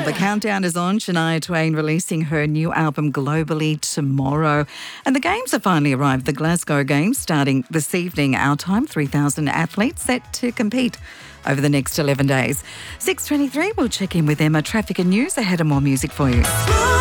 the countdown is on. Shania Twain releasing her new album globally tomorrow. And the Games have finally arrived. The Glasgow Games starting this evening, our time. 3,000 athletes set to compete over the next 11 days. 6:23, we'll check in with Emma. Traffic and news ahead of more music for you.